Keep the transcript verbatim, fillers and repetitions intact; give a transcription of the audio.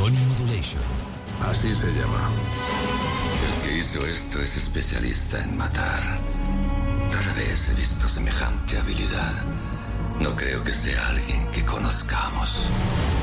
Sony Modulation. Así se llama. El que hizo esto es especialista en matar. Rara vez he visto semejante habilidad. No creo que sea alguien que conozcamos.